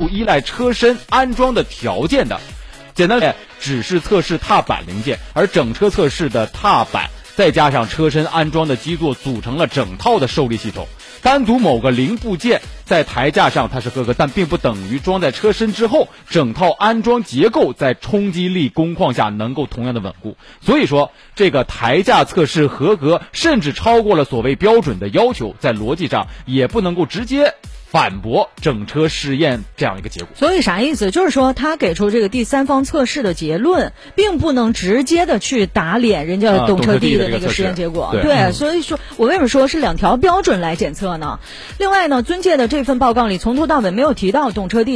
不依赖车身安装的条件的。简单来说，只是测试踏板零件，而整车测试的踏板再加上车身安装的基座组成了整套的受力系统。单独某个零部件在台架上它是合格，但并不等于装在车身之后整套安装结构在冲击力工况下能够同样的稳固。所以说这个台架测试合格甚至超过了所谓标准的要求，在逻辑上也不能够直接反驳整车试验这样一个结果。 所以啥意思？就是说他给出这个第三方测试的结论并不能直接的去打脸人家懂车帝的那个实验结果。对，所以说我为什么说是两条标准来检测呢？另外呢，尊界的这份报告里从头到尾没有提到懂车帝